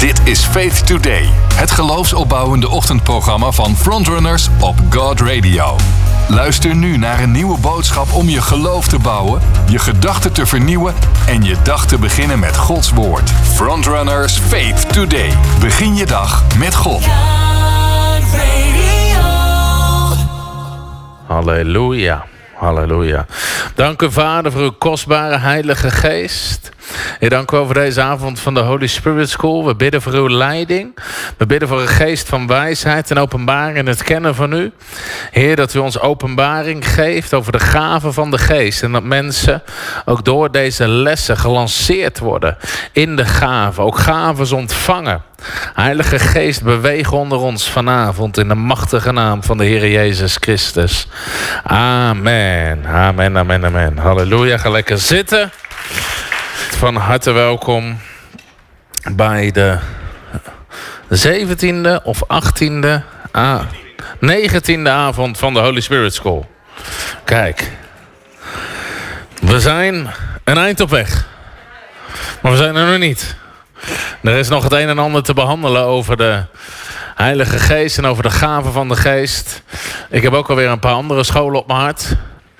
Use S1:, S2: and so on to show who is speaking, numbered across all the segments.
S1: Dit is Faith Today, het geloofsopbouwende ochtendprogramma van Frontrunners op God Radio. Luister nu naar een nieuwe boodschap om je geloof te bouwen, je gedachten te vernieuwen en je dag te beginnen met Gods woord. Frontrunners Faith Today. Begin je dag met God.
S2: Halleluja. Halleluja. Dank u, Vader, voor uw kostbare Heilige Geest. Heer, dank u wel voor deze avond van de Holy Spirit School. We bidden voor uw leiding. We bidden voor een geest van wijsheid en openbaring in het kennen van u. Heer, dat u ons openbaring geeft over de gaven van de geest. En dat mensen ook door deze lessen gelanceerd worden in de gaven. Ook gaven ontvangen. Heilige Geest, beweeg onder ons vanavond in de machtige naam van de Heer Jezus Christus. Amen. Amen, amen, amen. Halleluja. Ga lekker zitten. Van harte welkom bij de 17e of 18e, 19e avond van de Holy Spirit School. Kijk, we zijn een eind op weg. Maar we zijn er nog niet. Er is nog het een en ander te behandelen over de Heilige Geest en over de gaven van de Geest. Ik heb ook alweer een paar andere scholen op mijn hart.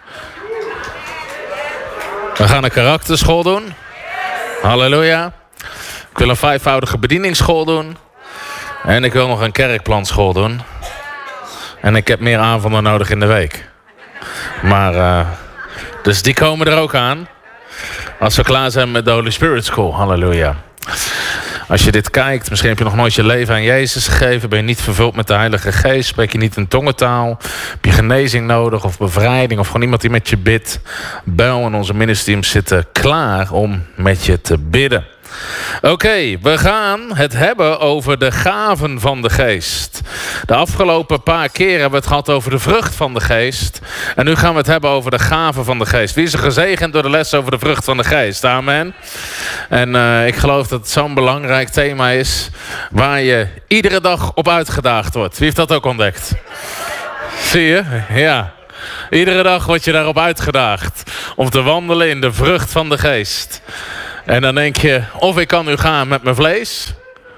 S2: We gaan een karakterschool doen. Halleluja. Ik wil een 5-voudige bedieningsschool doen. En ik wil nog een kerkplanschool doen. En ik heb meer avonden nodig in de week. Maar, dus die komen er ook aan. Als we klaar zijn met de Holy Spirit School. Halleluja. Als je dit kijkt, misschien heb je nog nooit je leven aan Jezus gegeven. Ben je niet vervuld met de Heilige Geest. Spreek je niet in tongentaal. Heb je genezing nodig of bevrijding. Of gewoon iemand die met je bidt. Bel en onze ministerteams zitten klaar om met je te bidden. Oké, we gaan het hebben over de gaven van de geest. De afgelopen paar keer hebben we het gehad over de vrucht van de geest. En nu gaan we het hebben over de gaven van de geest. Wie is er gezegend door de les over de vrucht van de geest? Amen. En ik geloof dat het zo'n belangrijk thema is waar je iedere dag op uitgedaagd wordt. Wie heeft dat ook ontdekt? Zie je? Ja. Iedere dag word je daarop uitgedaagd om te wandelen in de vrucht van de geest. En dan denk je, of ik kan nu gaan met mijn vlees,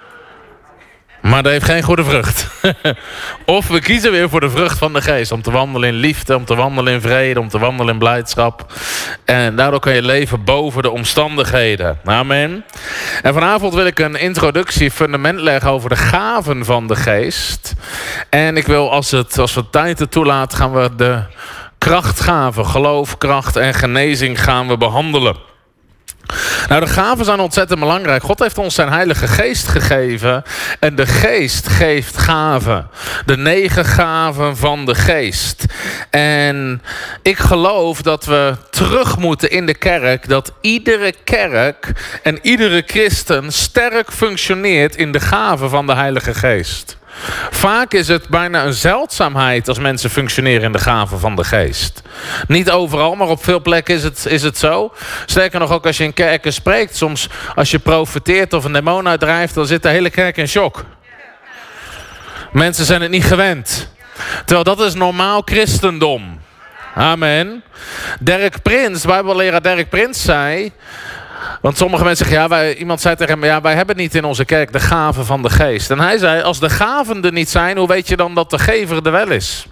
S2: maar dat heeft geen goede vrucht. Of we kiezen weer voor de vrucht van de geest. Om te wandelen in liefde, om te wandelen in vrede, om te wandelen in blijdschap. En daardoor kan je leven boven de omstandigheden. Amen. En vanavond wil ik een introductie, fundament leggen over de gaven van de geest. En ik wil, als we tijd het toelaat, gaan we de krachtgaven, geloof, kracht en genezing gaan we behandelen. Nou, de gaven zijn ontzettend belangrijk. God heeft ons zijn Heilige Geest gegeven. En de Geest geeft gaven. De 9 gaven van de Geest. En ik geloof dat we terug moeten in de kerk. Dat iedere kerk en iedere christen sterk functioneert in de gaven van de Heilige Geest. Vaak is het bijna een zeldzaamheid als mensen functioneren in de gaven van de geest. Niet overal, maar op veel plekken is het zo. Sterker nog, ook als je in kerken spreekt, soms als je profeteert of een demon uitdrijft, dan zit de hele kerk in shock. Mensen zijn het niet gewend. Terwijl dat is normaal christendom. Amen. Dirk Prins, Bijbelleraar Dirk Prins zei, want sommige mensen zeggen, iemand zei tegen hem, wij hebben niet in onze kerk de gaven van de geest. En hij zei, als de gaven er niet zijn, hoe weet je dan dat de gever er wel is?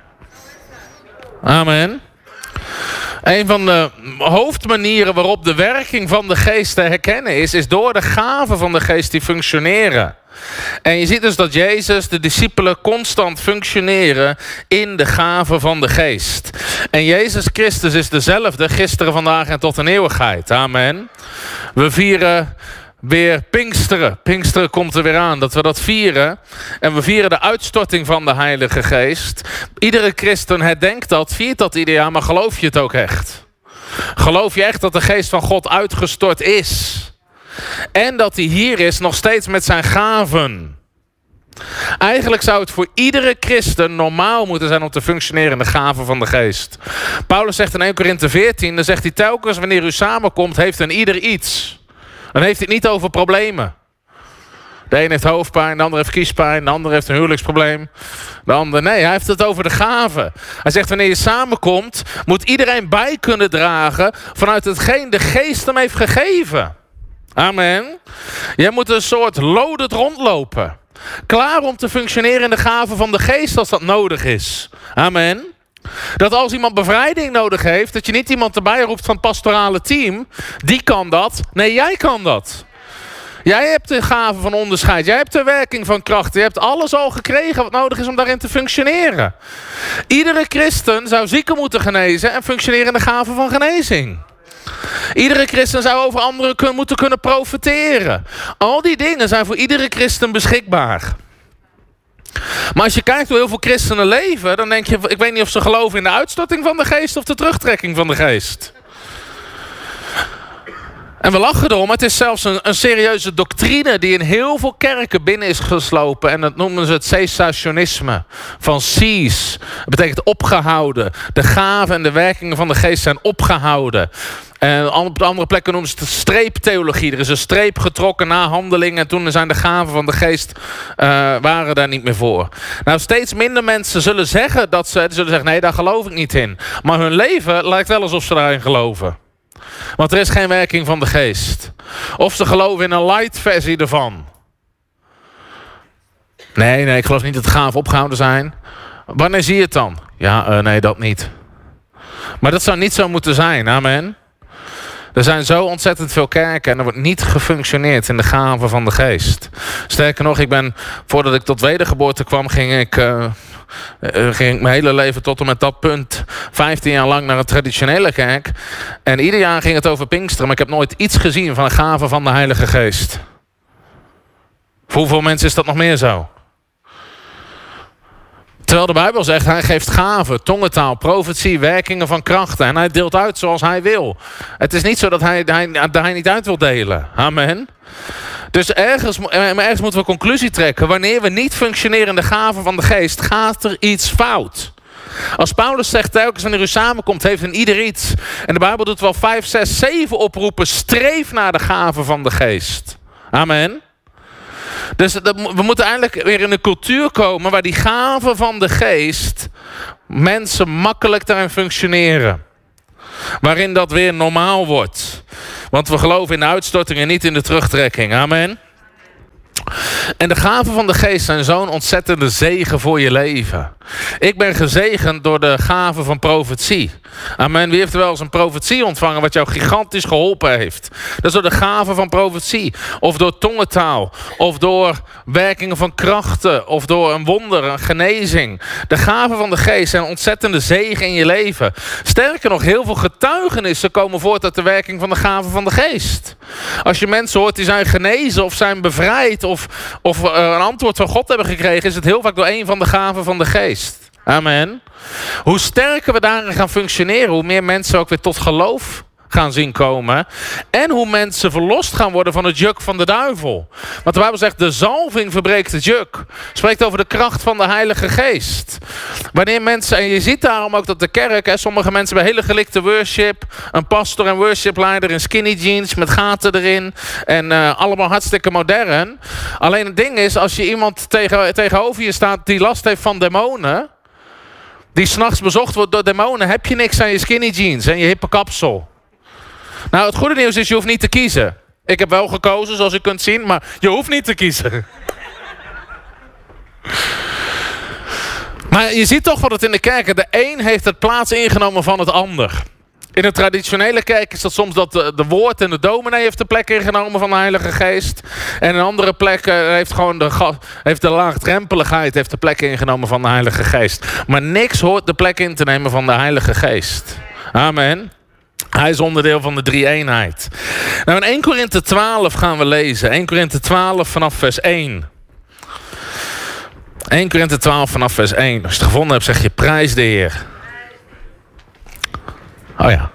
S2: Amen. Een van de hoofdmanieren waarop de werking van de geest te herkennen is door de gaven van de geest die functioneren. En je ziet dus dat Jezus, de discipelen, constant functioneren in de gaven van de geest. En Jezus Christus is dezelfde gisteren, vandaag en tot een eeuwigheid. Amen. We vieren weer Pinksteren. Pinksteren komt er weer aan, dat we dat vieren. En we vieren de uitstorting van de Heilige Geest. Iedere christen herdenkt dat, viert dat ieder jaar, maar geloof je het ook echt? Geloof je echt dat de Geest van God uitgestort is? En dat hij hier is nog steeds met zijn gaven. Eigenlijk zou het voor iedere christen normaal moeten zijn om te functioneren in de gaven van de geest. Paulus zegt in 1 Korinthe 14, dan zegt hij telkens wanneer u samenkomt, heeft een ieder iets. Dan heeft hij het niet over problemen. De een heeft hoofdpijn, de ander heeft kiespijn, de ander heeft een huwelijksprobleem. De ander, nee, hij heeft het over de gaven. Hij zegt, wanneer je samenkomt, moet iedereen bij kunnen dragen vanuit hetgeen de geest hem heeft gegeven. Amen. Jij moet een soort loaded rondlopen. Klaar om te functioneren in de gaven van de geest als dat nodig is. Amen. Dat als iemand bevrijding nodig heeft, dat je niet iemand erbij roept van het pastorale team. Die kan dat. Nee, jij kan dat. Jij hebt de gave van onderscheid. Jij hebt de werking van krachten. Je hebt alles al gekregen wat nodig is om daarin te functioneren. Iedere christen zou zieken moeten genezen en functioneren in de gave van genezing. Iedere christen zou over anderen moeten kunnen profiteren. Al die dingen zijn voor iedere christen beschikbaar. Maar als je kijkt hoe heel veel christenen leven, dan denk je, ik weet niet of ze geloven in de uitstorting van de geest of de terugtrekking van de geest. En we lachen erom, het is zelfs een serieuze doctrine die in heel veel kerken binnen is geslopen. En dat noemen ze het cessationisme. Van cease. Dat betekent opgehouden. De gaven en de werkingen van de geest zijn opgehouden. En op andere plekken noemen ze het streeptheologie. Er is een streep getrokken na handelingen. En toen zijn de gaven van de geest waren daar niet meer voor. Nou, steeds minder mensen zullen zeggen nee, daar geloof ik niet in. Maar hun leven lijkt wel alsof ze daarin geloven. Want er is geen werking van de geest. Of ze geloven in een light versie ervan. Nee, ik geloof niet dat de gaven opgehouden zijn. Wanneer zie je het dan? Ja, nee, dat niet. Maar dat zou niet zo moeten zijn, amen. Er zijn zo ontzettend veel kerken en er wordt niet gefunctioneerd in de gaven van de geest. Sterker nog, voordat ik tot wedergeboorte kwam, ging ik mijn hele leven tot en met dat punt 15 jaar lang naar een traditionele kerk. En ieder jaar ging het over Pinksteren, maar ik heb nooit iets gezien van de gaven van de Heilige Geest. Voor hoeveel mensen is dat nog meer zo? Terwijl de Bijbel zegt, hij geeft gaven, tongentaal, profetie, werkingen van krachten. En hij deelt uit zoals hij wil. Het is niet zo dat hij niet uit wil delen. Amen. Dus ergens moeten we een conclusie trekken. Wanneer we niet functioneren in de gaven van de geest, gaat er iets fout. Als Paulus zegt telkens wanneer u samenkomt, heeft een ieder iets. En de Bijbel doet wel 5, 6, 7 oproepen. Streef naar de gaven van de geest. Amen. Dus we moeten eigenlijk weer in een cultuur komen waar die gaven van de geest mensen makkelijk daarin functioneren. Waarin dat weer normaal wordt. Want we geloven in de uitstorting en niet in de terugtrekking. Amen. En de gaven van de geest zijn zo'n ontzettende zegen voor je leven. Ik ben gezegend door de gaven van profetie. Amen. Wie heeft er wel eens een profetie ontvangen wat jou gigantisch geholpen heeft? Dat is door de gaven van profetie. Of door tongentaal. Of door werkingen van krachten. Of door een wonder, een genezing. De gaven van de geest zijn een ontzettende zegen in je leven. Sterker nog, heel veel getuigenissen komen voort uit de werking van de gaven van de geest. Als je mensen hoort die zijn genezen of zijn bevrijd of een antwoord van God hebben gekregen, is het heel vaak door een van de gaven van de geest. Amen. Hoe sterker we daarin gaan functioneren, hoe meer mensen ook weer tot geloof gaan zien komen. En hoe mensen verlost gaan worden van het juk van de duivel. Want de Bijbel zegt, de zalving verbreekt het juk. Spreekt over de kracht van de Heilige Geest. Wanneer mensen, en je ziet daarom ook dat de kerk, sommige mensen bij hele gelikte worship, een pastor en worshipleider in skinny jeans met gaten erin. En allemaal hartstikke modern. Alleen het ding is, als je iemand tegenover je staat die last heeft van demonen, die 's nachts bezocht wordt door demonen, heb je niks aan je skinny jeans en je hippe kapsel. Nou, het goede nieuws is, je hoeft niet te kiezen. Ik heb wel gekozen, zoals u kunt zien, maar je hoeft niet te kiezen. Maar je ziet toch wat het in de kerken, de een heeft het plaats ingenomen van het ander. In een traditionele kerk is dat soms dat de woord en de dominee heeft de plek ingenomen van de Heilige Geest. En in andere plekken heeft de laagdrempeligheid heeft de plek ingenomen van de Heilige Geest. Maar niks hoort de plek in te nemen van de Heilige Geest. Amen. Hij is onderdeel van de drie-eenheid. Nou, in 1 Korinthe 12 gaan we lezen. 1 Korinthe 12 vanaf vers 1. 1 Korinthe 12 vanaf vers 1. Als je het gevonden hebt, zeg je prijs de Heer. Oh ja.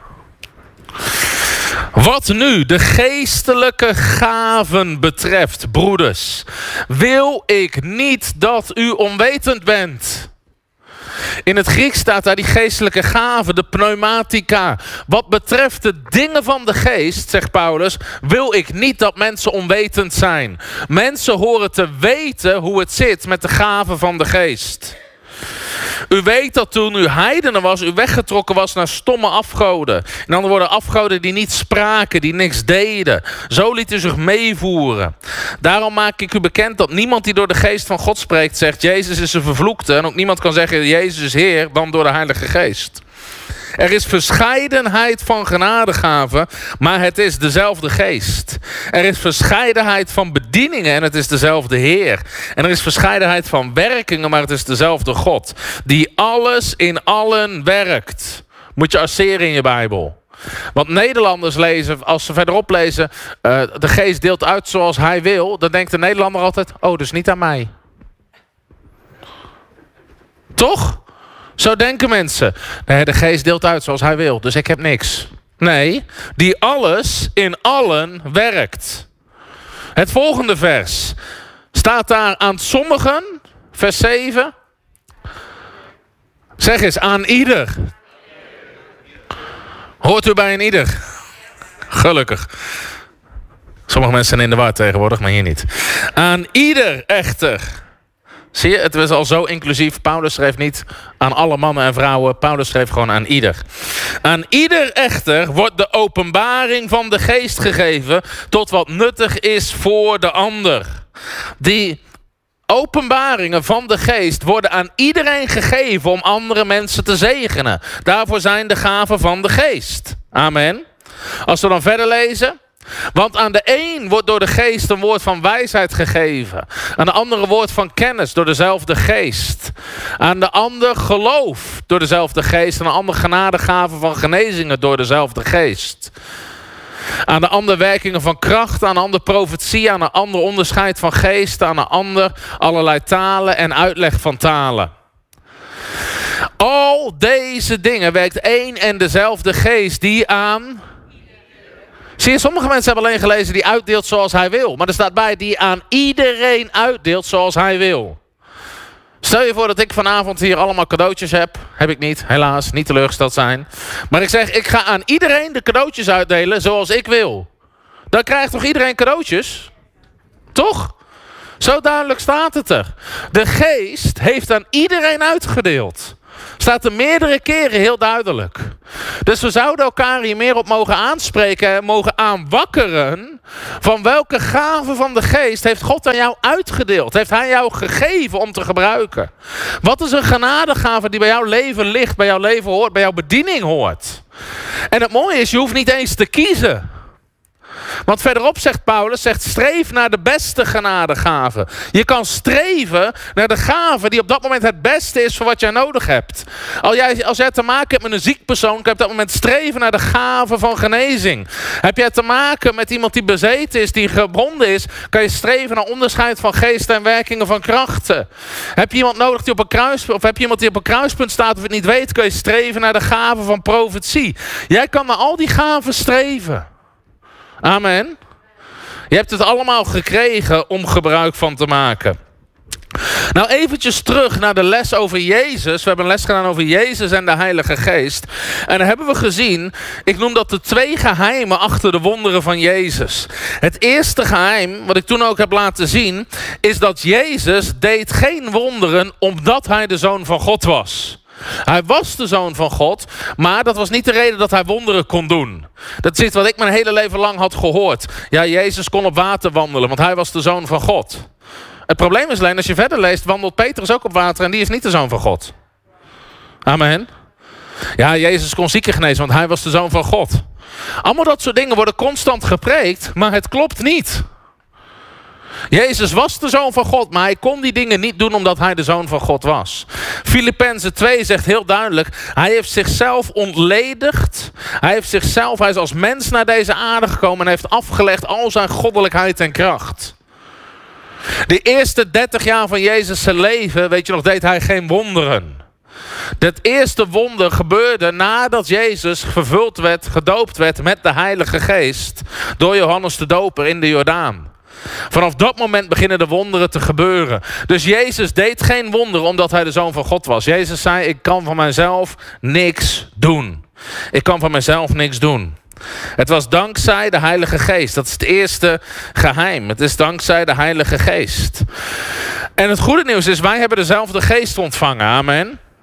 S2: Wat nu de geestelijke gaven betreft, broeders, wil ik niet dat u onwetend bent. In het Grieks staat daar die geestelijke gaven, de pneumatica. Wat betreft de dingen van de geest, zegt Paulus, wil ik niet dat mensen onwetend zijn. Mensen horen te weten hoe het zit met de gaven van de geest. U weet dat toen u heidenen was, u weggetrokken was naar stomme afgoden. In andere woorden, afgoden die niet spraken, die niks deden. Zo liet u zich meevoeren. Daarom maak ik u bekend dat niemand die door de geest van God spreekt zegt, Jezus is een vervloekte. En ook niemand kan zeggen, Jezus is Heer, dan door de Heilige Geest. Er is verscheidenheid van genadegaven, maar het is dezelfde geest. Er is verscheidenheid van bedieningen en het is dezelfde Heer. En er is verscheidenheid van werkingen, maar het is dezelfde God. Die alles in allen werkt. Moet je asseren in je Bijbel. Want Nederlanders lezen, als ze verderop lezen, de geest deelt uit zoals hij wil. Dan denkt de Nederlander altijd, oh, dus niet aan mij. Toch? Zo denken mensen. Nee, de geest deelt uit zoals hij wil, dus ik heb niks. Nee, die alles in allen werkt. Het volgende vers staat daar aan sommigen, vers 7. Zeg eens, aan ieder. Hoort u bij een ieder? Gelukkig. Sommige mensen zijn in de war tegenwoordig, maar hier niet. Aan ieder echter. Zie je, het was al zo inclusief. Paulus schreef niet aan alle mannen en vrouwen. Paulus schreef gewoon aan ieder. Aan ieder echter wordt de openbaring van de geest gegeven tot wat nuttig is voor de ander. Die openbaringen van de geest worden aan iedereen gegeven om andere mensen te zegenen. Daarvoor zijn de gaven van de geest. Amen. Als we dan verder lezen. Want aan de een wordt door de geest een woord van wijsheid gegeven. Aan de andere woord van kennis door dezelfde geest. Aan de ander geloof door dezelfde geest. En aan de ander genadegave van genezingen door dezelfde geest. Aan de ander werkingen van kracht. Aan de ander profetie. Aan de ander onderscheid van geest. Aan de ander allerlei talen en uitleg van talen. Al deze dingen werkt één en dezelfde geest die aan... Zie je, sommige mensen hebben alleen gelezen die uitdeelt zoals hij wil. Maar er staat bij die aan iedereen uitdeelt zoals hij wil. Stel je voor dat ik vanavond hier allemaal cadeautjes heb. Heb ik niet, helaas, niet teleurgesteld zijn. Maar ik zeg, ik ga aan iedereen de cadeautjes uitdelen zoals ik wil. Dan krijgt toch iedereen cadeautjes? Toch? Zo duidelijk staat het er. De geest heeft aan iedereen uitgedeeld. Staat er meerdere keren heel duidelijk. Dus we zouden elkaar hier meer op mogen aanspreken en mogen aanwakkeren van welke gave van de geest heeft God aan jou uitgedeeld. Heeft hij jou gegeven om te gebruiken. Wat is een genadegave die bij jouw leven ligt, bij jouw leven hoort, bij jouw bediening hoort. En het mooie is, je hoeft niet eens te kiezen. Want verderop zegt Paulus, streef naar de beste genadegave. Je kan streven naar de gave die op dat moment het beste is voor wat jij nodig hebt. Als jij te maken hebt met een ziek persoon, kan je op dat moment streven naar de gave van genezing. Heb jij te maken met iemand die bezeten is, die gebonden is, kan je streven naar onderscheid van geesten en werkingen van krachten. Heb je iemand nodig die op een kruispunt, of heb je iemand die op een kruispunt staat of het niet weet, kun je streven naar de gave van profetie. Jij kan naar al die gaven streven. Amen. Je hebt het allemaal gekregen om gebruik van te maken. Nou, eventjes terug naar de les over Jezus. We hebben een les gedaan over Jezus en de Heilige Geest. En dan hebben we gezien, ik noem dat de 2 geheimen achter de wonderen van Jezus. Het eerste geheim, wat ik toen ook heb laten zien, is dat Jezus deed geen wonderen omdat hij de Zoon van God was. Hij was de Zoon van God, maar dat was niet de reden dat hij wonderen kon doen. Dat is iets wat ik mijn hele leven lang had gehoord. Ja, Jezus kon op water wandelen, want hij was de Zoon van God. Het probleem is alleen, als je verder leest, wandelt Petrus ook op water en die is niet de Zoon van God. Amen. Ja, Jezus kon zieken genezen, want hij was de Zoon van God. Allemaal dat soort dingen worden constant gepreekt, maar het klopt niet. Jezus was de Zoon van God, maar hij kon die dingen niet doen omdat hij de Zoon van God was. Filippenzen 2 zegt heel duidelijk, hij heeft zichzelf ontledigd. Hij is als mens naar deze aarde gekomen en heeft afgelegd al zijn goddelijkheid en kracht. De eerste 30 jaar van Jezus' zijn leven, weet je nog, deed hij geen wonderen. Dat eerste wonder gebeurde nadat Jezus vervuld werd, gedoopt werd met de Heilige Geest door Johannes de Doper in de Jordaan. Vanaf dat moment beginnen de wonderen te gebeuren. Dus Jezus deed geen wonderen omdat hij de Zoon van God was. Jezus zei, ik kan van mezelf niks doen. Ik kan van mezelf niks doen. Het was dankzij de Heilige Geest. Dat is het eerste geheim. Het is dankzij de Heilige Geest. En het goede nieuws is, wij hebben dezelfde geest ontvangen. Amen.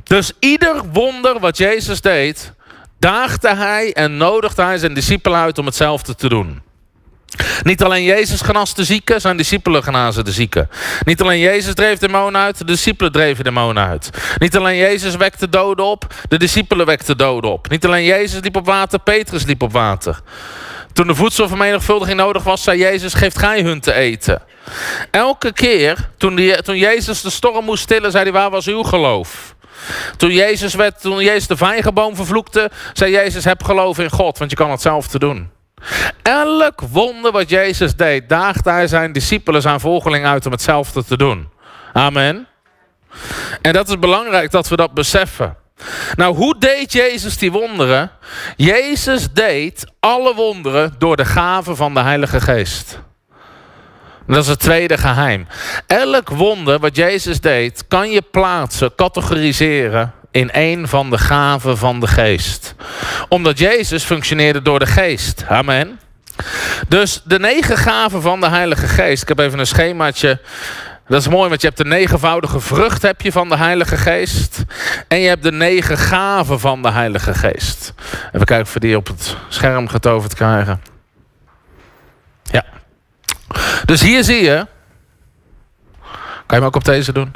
S2: Dus ieder wonder wat Jezus deed, daagde hij en nodigde hij zijn discipelen uit om hetzelfde te doen. Niet alleen Jezus genas de zieken, zijn discipelen genazen de zieken. Niet alleen Jezus dreef demonen uit, de discipelen dreven demonen uit. Niet alleen Jezus wekte doden op, de discipelen wekten doden op. Niet alleen Jezus liep op water, Petrus liep op water. Toen de voedselvermenigvuldiging nodig was, zei Jezus, geeft gij hun te eten. Elke keer toen Jezus de storm moest stillen, zei hij, waar was uw geloof? Toen Jezus de vijgenboom vervloekte, zei Jezus, heb geloof in God, want je kan hetzelfde doen. Elk wonder wat Jezus deed, daagde hij zijn discipelen, zijn volgelingen uit om hetzelfde te doen. Amen. En dat is belangrijk dat we dat beseffen. Nou, hoe deed Jezus die wonderen? Jezus deed alle wonderen door de gave van de Heilige Geest. Dat is het tweede geheim. Elk wonder wat Jezus deed, kan je plaatsen, categoriseren in één van de gaven van de Geest. Omdat Jezus functioneerde door de Geest. Amen. Dus de 9 gaven van de Heilige Geest. Ik heb even een schemaatje. Dat is mooi, want je hebt de 9voudige vrucht heb je van de Heilige Geest. En je hebt de 9 gaven van de Heilige Geest. Even kijken of we die op het scherm getoverd krijgen. Ja. Dus hier zie je. Kan je hem ook op deze doen?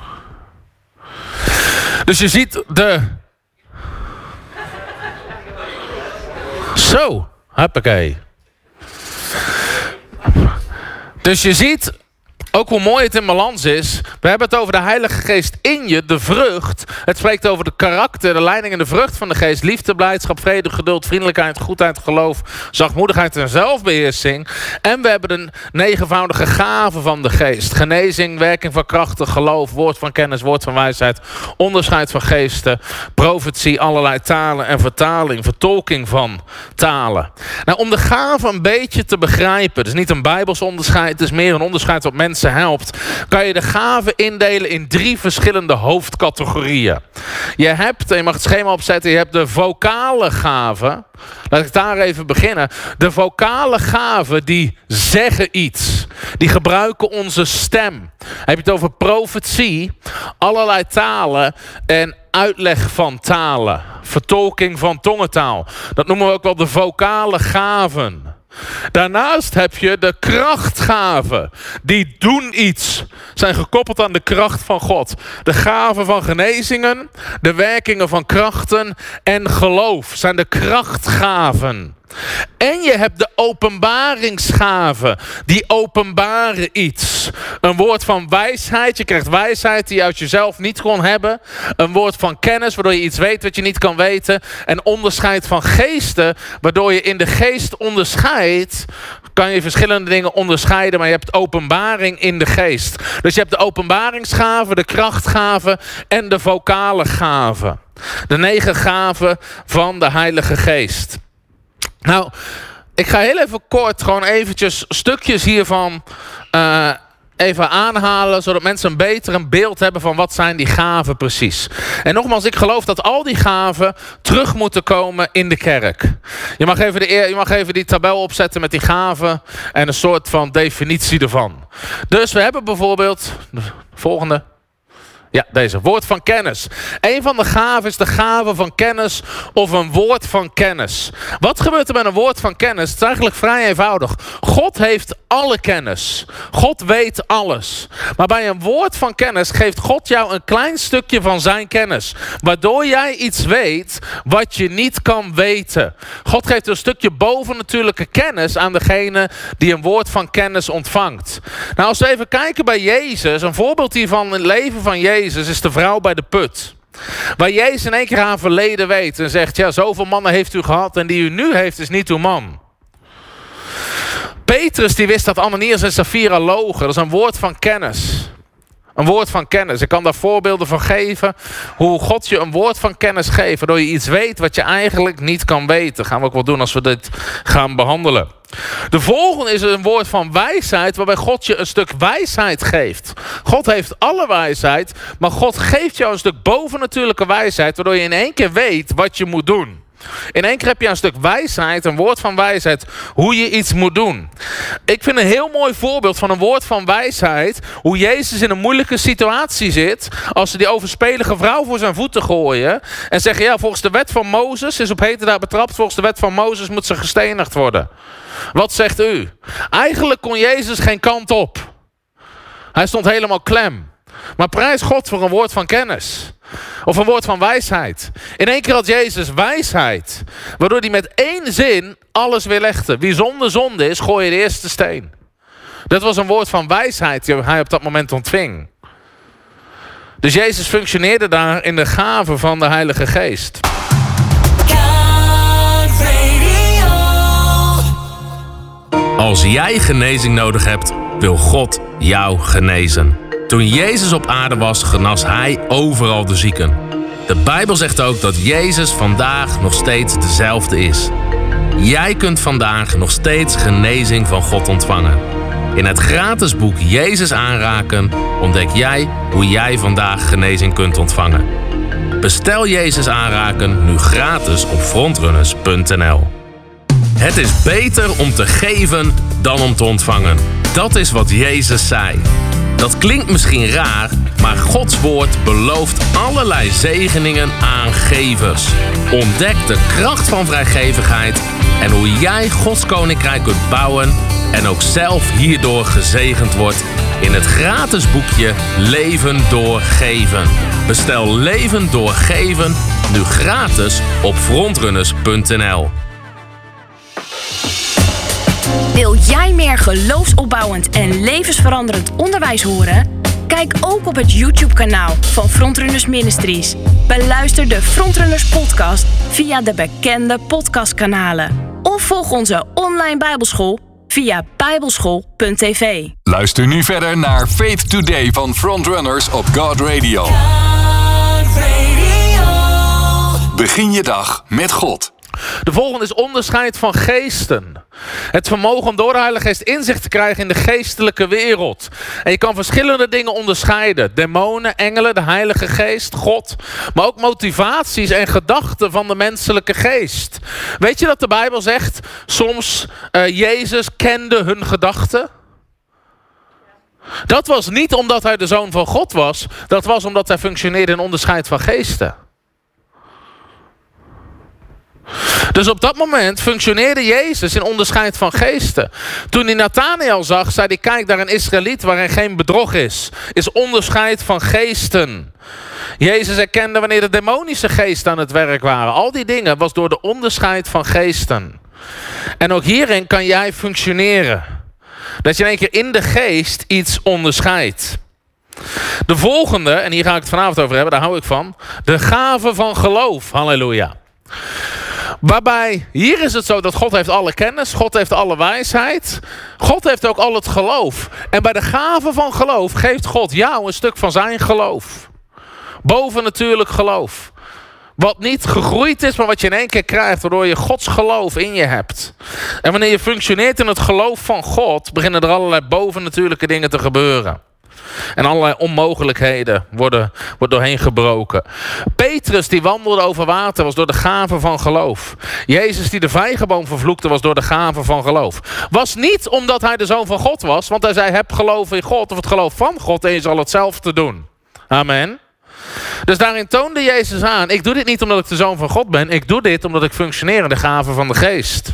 S2: Dus je ziet de... Zo, hoppakee. Dus je ziet ook hoe mooi het in balans is. We hebben het over de Heilige Geest in je, de vrucht. Het spreekt over de karakter, de leiding en de vrucht van de Geest. Liefde, blijdschap, vrede, geduld, vriendelijkheid, goedheid, geloof, zachtmoedigheid en zelfbeheersing. En we hebben de 9voudige gaven van de Geest. Genezing, werking van krachten, geloof, woord van kennis, woord van wijsheid, onderscheid van geesten, profetie, allerlei talen en vertaling, vertolking van talen. Nou, om de gaven een beetje te begrijpen, het is niet een Bijbels onderscheid, het is meer een onderscheid wat mensen helpt, kan je de gaven indelen in 3 verschillende hoofdcategorieën. Je hebt, en je mag het schema opzetten, je hebt de vocale gaven. Laat ik daar even beginnen. De vocale gaven die zeggen iets. Die gebruiken onze stem. Heb je het over profetie, allerlei talen en uitleg van talen. Vertolking van tongentaal. Dat noemen we ook wel de vocale gaven. Daarnaast heb je de krachtgaven. Die doen iets. Zijn gekoppeld aan de kracht van God. De gaven van genezingen. De werkingen van krachten. En geloof zijn de krachtgaven. En je hebt de openbaringsgaven. Die openbaren iets. Een woord van wijsheid. Je krijgt wijsheid die je uit jezelf niet kon hebben. Een woord van kennis waardoor je iets weet wat je niet kan weten. En onderscheid van geesten. Waardoor je in de geest onderscheidt. Kan je verschillende dingen onderscheiden. Maar je hebt openbaring in de geest. Dus je hebt de openbaringsgaven, de krachtgaven en de vocale gaven. De 9 gaven van de Heilige Geest. Nou, ik ga heel even kort gewoon eventjes stukjes hiervan even aanhalen, zodat mensen een beeld hebben van wat zijn die gaven precies. En nogmaals, ik geloof dat al die gaven terug moeten komen in de kerk. Je mag even die tabel opzetten met die gaven en een soort van definitie ervan. Dus we hebben bijvoorbeeld, de volgende. Ja, deze. Woord van kennis. Een van de gaven is de gave van kennis of een woord van kennis. Wat gebeurt er met een woord van kennis? Het is eigenlijk vrij eenvoudig. God heeft alle kennis. God weet alles. Maar bij een woord van kennis geeft God jou een klein stukje van zijn kennis. Waardoor jij iets weet wat je niet kan weten. God geeft een stukje bovennatuurlijke kennis aan degene die een woord van kennis ontvangt. Nou, als we even kijken bij Jezus, een voorbeeld hiervan in het leven van Jezus is de vrouw bij de put. Waar Jezus in één keer haar verleden weet en zegt, ja, zoveel mannen heeft u gehad en die u nu heeft is niet uw man. Petrus die wist dat Ananias en Safira logen. Dat is een woord van kennis. Een woord van kennis. Ik kan daar voorbeelden van geven. Hoe God je een woord van kennis geeft. Waardoor je iets weet wat je eigenlijk niet kan weten. Dat gaan we ook wel doen als we dit gaan behandelen. De volgende is een woord van wijsheid. Waarbij God je een stuk wijsheid geeft. God heeft alle wijsheid. Maar God geeft jou een stuk bovennatuurlijke wijsheid. Waardoor je in één keer weet wat je moet doen. In één keer heb je een stuk wijsheid, een woord van wijsheid, hoe je iets moet doen. Ik vind een heel mooi voorbeeld van een woord van wijsheid, hoe Jezus in een moeilijke situatie zit, als ze die overspelige vrouw voor zijn voeten gooien en zeggen, ja, volgens de wet van Mozes, is op heterdaad betrapt, volgens de wet van Mozes moet ze gestenigd worden. Wat zegt u? Eigenlijk kon Jezus geen kant op. Hij stond helemaal klem. Maar prijs God voor een woord van kennis. Of een woord van wijsheid. In één keer had Jezus wijsheid. Waardoor hij met één zin alles weerlegde. Wie zonder zonde is, gooi je de eerste steen. Dat was een woord van wijsheid die hij op dat moment ontving. Dus Jezus functioneerde daar in de gave van de Heilige Geest.
S3: Als jij genezing nodig hebt, wil God jou genezen. Toen Jezus op aarde was, genas hij overal de zieken. De Bijbel zegt ook dat Jezus vandaag nog steeds dezelfde is. Jij kunt vandaag nog steeds genezing van God ontvangen. In het gratis boek Jezus aanraken ontdek jij hoe jij vandaag genezing kunt ontvangen. Bestel Jezus aanraken nu gratis op frontrunners.nl. Het is beter om te geven dan om te ontvangen. Dat is wat Jezus zei. Dat klinkt misschien raar, maar Gods woord belooft allerlei zegeningen aan gevers. Ontdek de kracht van vrijgevigheid en hoe jij Gods koninkrijk kunt bouwen en ook zelf hierdoor gezegend wordt in het gratis boekje Leven door Geven. Bestel Leven door Geven nu gratis op frontrunners.nl.
S4: Wil jij meer geloofsopbouwend en levensveranderend onderwijs horen? Kijk ook op het YouTube-kanaal van Frontrunners Ministries. Beluister de Frontrunners podcast via de bekende podcastkanalen. Of volg onze online bijbelschool via bijbelschool.tv.
S1: Luister nu verder naar Faith Today van Frontrunners op God Radio. Begin je dag met God.
S2: De volgende is onderscheid van geesten. Het vermogen om door de Heilige Geest inzicht te krijgen in de geestelijke wereld. En je kan verschillende dingen onderscheiden. Demonen, engelen, de Heilige Geest, God. Maar ook motivaties en gedachten van de menselijke geest. Weet je dat de Bijbel zegt, soms Jezus kende hun gedachten? Dat was niet omdat hij de Zoon van God was. Dat was omdat hij functioneerde in onderscheid van geesten. Dus op dat moment functioneerde Jezus in onderscheid van geesten. Toen hij Nathanael zag, zei hij, kijk, daar een Israëliet waarin geen bedrog is. Is onderscheid van geesten. Jezus erkende wanneer de demonische geesten aan het werk waren. Al die dingen was door de onderscheid van geesten. En ook hierin kan jij functioneren. Dat je in één keer in de geest iets onderscheidt. De volgende, en hier ga ik het vanavond over hebben, daar hou ik van. De gave van geloof. Halleluja. Waarbij, hier is het zo dat God heeft alle kennis, God heeft alle wijsheid, God heeft ook al het geloof. En bij de gave van geloof geeft God jou een stuk van zijn geloof. Bovennatuurlijk geloof. Wat niet gegroeid is, maar wat je in één keer krijgt, waardoor je Gods geloof in je hebt. En wanneer je functioneert in het geloof van God, beginnen er allerlei bovennatuurlijke dingen te gebeuren. En allerlei onmogelijkheden worden doorheen gebroken. Petrus die wandelde over water was door de gave van geloof. Jezus die de vijgenboom vervloekte was door de gave van geloof. Was niet omdat hij de Zoon van God was. Want hij zei, heb geloof in God of het geloof van God en je zal hetzelfde doen. Amen. Dus daarin toonde Jezus aan, ik doe dit niet omdat ik de Zoon van God ben. Ik doe dit omdat ik functioneer in de gave van de Geest.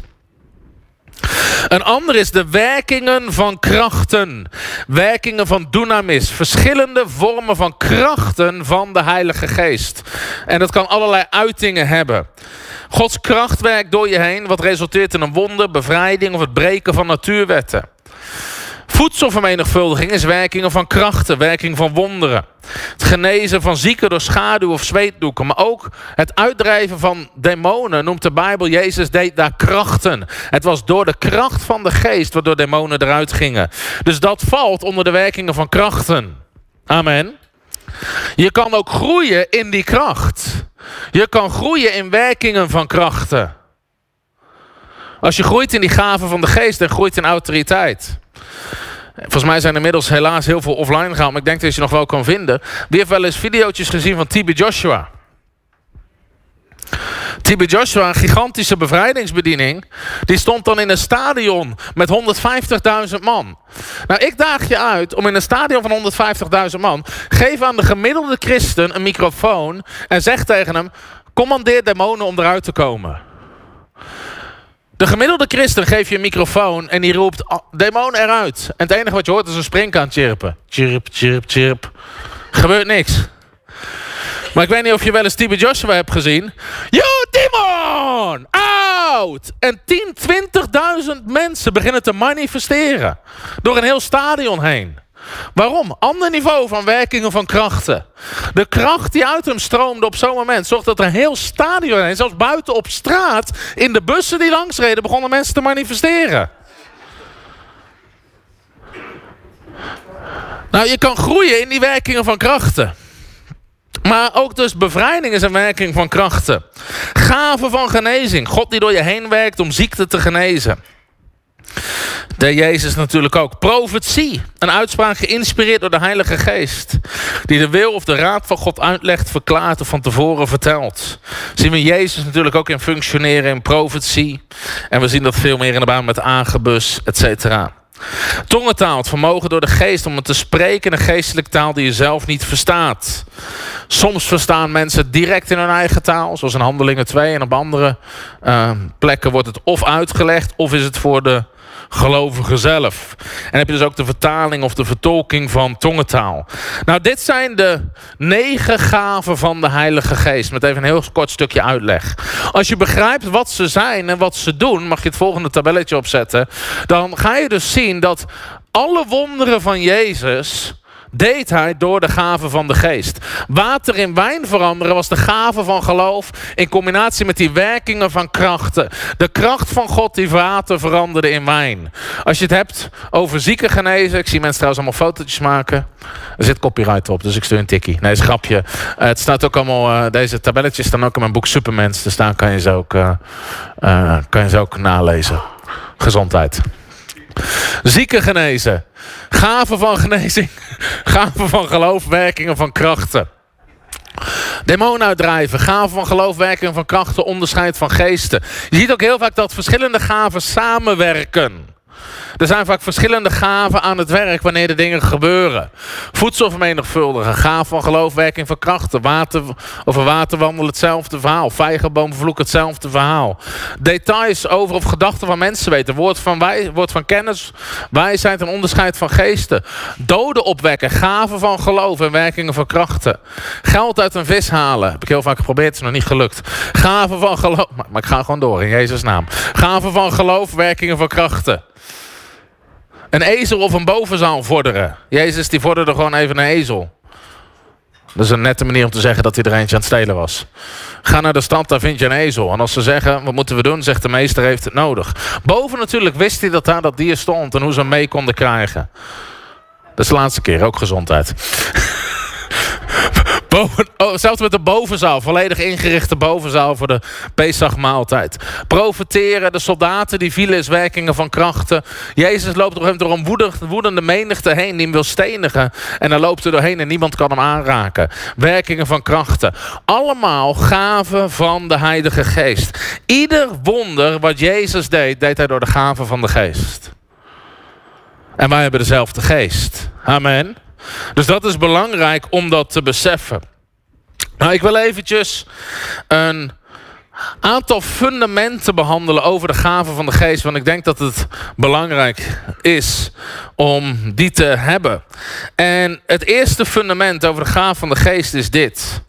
S2: Een ander is de werkingen van krachten. Werkingen van dunamis. Verschillende vormen van krachten van de Heilige Geest. En dat kan allerlei uitingen hebben. Gods kracht werkt door je heen, wat resulteert in een wonder, bevrijding of het breken van natuurwetten. Voedselvermenigvuldiging is werkingen van krachten, werking van wonderen. Het genezen van zieken door schaduw of zweetdoeken. Maar ook het uitdrijven van demonen noemt de Bijbel. Jezus deed daar krachten. Het was door de kracht van de geest waardoor demonen eruit gingen. Dus dat valt onder de werkingen van krachten. Amen. Je kan ook groeien in die kracht. Je kan groeien in werkingen van krachten. Als je groeit in die gaven van de geest en groeit in autoriteit. Volgens mij zijn er inmiddels helaas heel veel offline gegaan, maar ik denk dat je ze nog wel kan vinden. Wie heeft wel eens video's gezien van TB Joshua? TB Joshua, een gigantische bevrijdingsbediening, die stond dan in een stadion met 150.000 man. Nou, ik daag je uit om in een stadion van 150.000 man, geef aan de gemiddelde christen een microfoon en zeg tegen hem, commandeer demonen om eruit te komen. De gemiddelde christen geeft je een microfoon en die roept demonen eruit. En het enige wat je hoort is een springkaan chirpen. Chirp, chirp, chirp. Gebeurt niks. Maar ik weet niet of je wel eens TB Joshua hebt gezien. You demon! Out! En 10.000, 20.000 mensen beginnen te manifesteren. Door een heel stadion heen. Waarom? Ander niveau van werkingen van krachten. De kracht die uit hem stroomde op zo'n moment zorgt dat er een heel stadion heen, zelfs buiten op straat, in de bussen die langs reden, begonnen mensen te manifesteren. Nou, je kan groeien in die werkingen van krachten. Maar ook dus bevrijding is een werking van krachten. Gaven van genezing. God die door je heen werkt om ziekte te genezen. De Jezus natuurlijk ook. Profetie. Een uitspraak geïnspireerd door de Heilige Geest. Die de wil of de raad van God uitlegt, verklaart of van tevoren vertelt. Zien we Jezus natuurlijk ook in functioneren in profetie. En we zien dat veel meer in de baan met Agabus, et cetera. Tongentaal, het vermogen door de geest om het te spreken in een geestelijke taal die je zelf niet verstaat. Soms verstaan mensen direct in hun eigen taal, zoals in Handelingen 2. En op andere plekken wordt het of uitgelegd, of is het voor de gelovigen zelf. En heb je dus ook de vertaling of de vertolking van tongentaal. Nou, dit zijn de 9 gaven van de Heilige Geest. Met even een heel kort stukje uitleg. Als je begrijpt wat ze zijn en wat ze doen, mag je het volgende tabelletje opzetten. Dan ga je dus zien dat alle wonderen van Jezus deed hij door de gave van de geest. Water in wijn veranderen was de gave van geloof in combinatie met die werkingen van krachten. De kracht van God die water veranderde in wijn. Als je het hebt over zieken genezen. Ik zie mensen trouwens allemaal fotootjes maken. Er zit copyright op, dus ik stuur een tikkie. Nee, is een grapje. Het staat ook allemaal, deze tabelletjes staan ook in mijn boek Supermens. Dus daar kan je ze ook nalezen. Gezondheid. Zieken genezen. Gaven van genezing. Gaven van geloof, werkingen van krachten. Demonen uitdrijven. Gaven van geloof, werkingen van krachten. Onderscheid van geesten. Je ziet ook heel vaak dat verschillende gaven samenwerken. Er zijn vaak verschillende gaven aan het werk wanneer de dingen gebeuren. Voedsel vermenigvuldigen, gaven van geloof, werking van krachten. Over waterwandel hetzelfde verhaal. Vijgenboomvloek hetzelfde verhaal. Details over of gedachten van mensen weten. Woord van kennis, wijsheid en onderscheid van geesten. Doden opwekken, gaven van geloof en werkingen van krachten. Geld uit een vis halen. Heb ik heel vaak geprobeerd, is nog niet gelukt. Gaven van geloof, maar ik ga gewoon door in Jezus' naam. Gaven van geloof, werkingen van krachten. Een ezel of een bovenzaal vorderen. Jezus die vorderde gewoon even een ezel. Dat is een nette manier om te zeggen dat hij er eentje aan het stelen was. Ga naar de stad, daar vind je een ezel. En als ze zeggen, wat moeten we doen? Zegt de meester heeft het nodig. Boven natuurlijk wist hij dat daar dat dier stond en hoe ze hem mee konden krijgen. Dat is de laatste keer, ook gezondheid. Zelfs met de bovenzaal, volledig ingerichte bovenzaal voor de Pesachmaaltijd. Profeteren, de soldaten die vielen is werkingen van krachten. Jezus loopt op hem door een woedende menigte heen die hem wil stenigen. En hij loopt er doorheen en niemand kan hem aanraken. Werkingen van krachten. Allemaal gaven van de Heilige Geest. Ieder wonder wat Jezus deed, deed hij door de gaven van de Geest. En wij hebben dezelfde geest. Amen. Dus dat is belangrijk om dat te beseffen. Nou, ik wil eventjes een aantal fundamenten behandelen over de gaven van de geest. Want ik denk dat het belangrijk is om die te hebben. En het eerste fundament over de gaven van de geest is dit.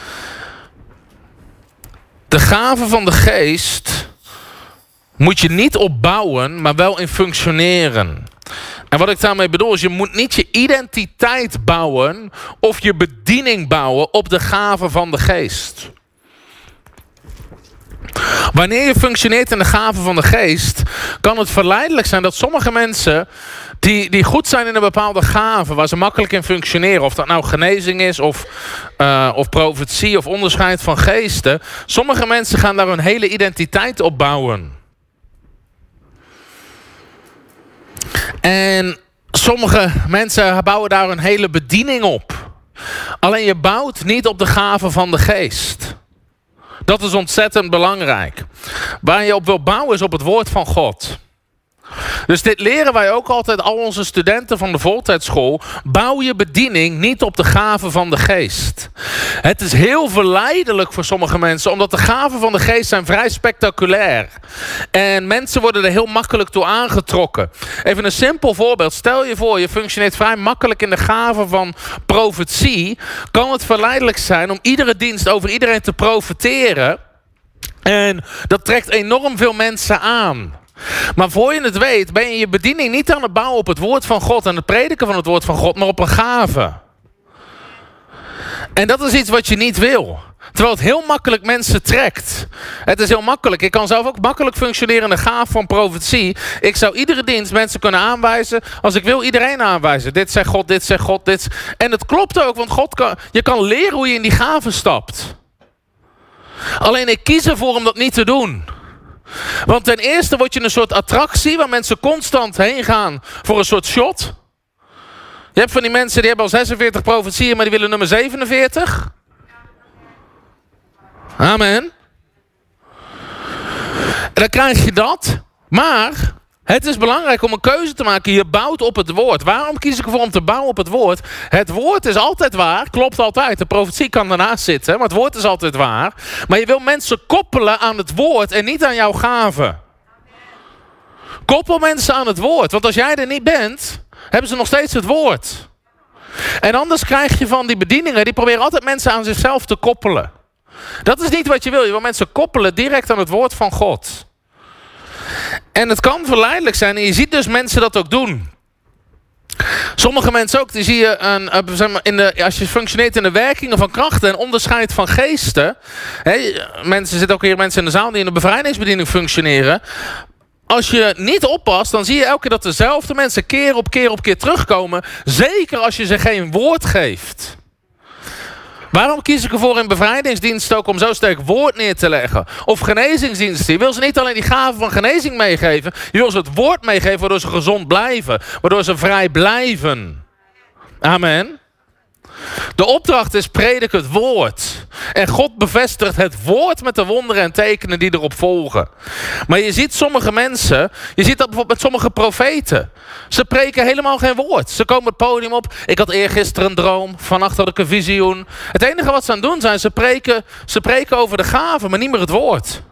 S2: De gaven van de geest moet je niet opbouwen, maar wel in functioneren. En wat ik daarmee bedoel is, je moet niet je identiteit bouwen of je bediening bouwen op de gaven van de geest. Wanneer je functioneert in de gaven van de geest, kan het verleidelijk zijn dat sommige mensen die goed zijn in een bepaalde gave, waar ze makkelijk in functioneren, of dat nou genezing is of profetie of onderscheid van geesten, sommige mensen gaan daar hun hele identiteit op bouwen. En sommige mensen bouwen daar een hele bediening op. Alleen je bouwt niet op de gaven van de geest. Dat is ontzettend belangrijk. Waar je op wil bouwen is op het woord van God. Dus dit leren wij ook altijd al onze studenten van de voltijdschool. Bouw je bediening niet op de gaven van de geest. Het is heel verleidelijk voor sommige mensen, omdat de gaven van de geest zijn vrij spectaculair. En mensen worden er heel makkelijk toe aangetrokken. Even een simpel voorbeeld. Stel je voor, je functioneert vrij makkelijk in de gaven van profetie. Kan het verleidelijk zijn om iedere dienst over iedereen te profeteren. En dat trekt enorm veel mensen aan. Maar voor je het weet, ben je je bediening niet aan het bouwen op het woord van God en het prediken van het woord van God, maar op een gave. En dat is iets wat je niet wil. Terwijl het heel makkelijk mensen trekt. Het is heel makkelijk. Ik kan zelf ook makkelijk functioneren in de gave van profetie. Ik zou iedere dienst mensen kunnen aanwijzen. Als ik wil, iedereen aanwijzen. Dit zegt God, dit zegt God, dit. En het klopt ook, want je kan leren hoe je in die gave stapt. Alleen ik kies ervoor om dat niet te doen. Want ten eerste word je een soort attractie waar mensen constant heen gaan voor een soort shot. Je hebt van die mensen die hebben al 46 profetieën, maar die willen nummer 47. Amen. En dan krijg je dat. Maar het is belangrijk om een keuze te maken. Je bouwt op het woord. Waarom kies ik ervoor om te bouwen op het woord? Het woord is altijd waar. Klopt altijd. De profetie kan daarnaast zitten. Maar het woord is altijd waar. Maar je wil mensen koppelen aan het woord en niet aan jouw gaven. Koppel mensen aan het woord. Want als jij er niet bent, hebben ze nog steeds het woord. En anders krijg je van die bedieningen, die proberen altijd mensen aan zichzelf te koppelen. Dat is niet wat je wil. Je wil mensen koppelen direct aan het woord van God. En het kan verleidelijk zijn. En je ziet dus mensen dat ook doen. Sommige mensen ook, die zie je als je functioneert in de werkingen van krachten en onderscheid van geesten. Mensen zitten ook hier mensen in de zaal die in de bevrijdingsbediening functioneren. Als je niet oppast, dan zie je elke keer dat dezelfde mensen keer op keer terugkomen. Zeker als je ze geen woord geeft. Waarom kies ik ervoor in bevrijdingsdienst ook om zo sterk woord neer te leggen? Of genezingsdiensten. Je wil ze niet alleen die gaven van genezing meegeven. Je wil ze het woord meegeven waardoor ze gezond blijven. Waardoor ze vrij blijven. Amen. De opdracht is predik het woord. En God bevestigt het woord met de wonderen en tekenen die erop volgen. Maar je ziet sommige mensen, je ziet dat bijvoorbeeld met sommige profeten. Ze preken helemaal geen woord. Ze komen het podium op. Ik had eergisteren een droom. Vannacht had ik een visioen. Het enige wat ze aan het doen zijn, ze preken over de gaven, maar niet meer het woord.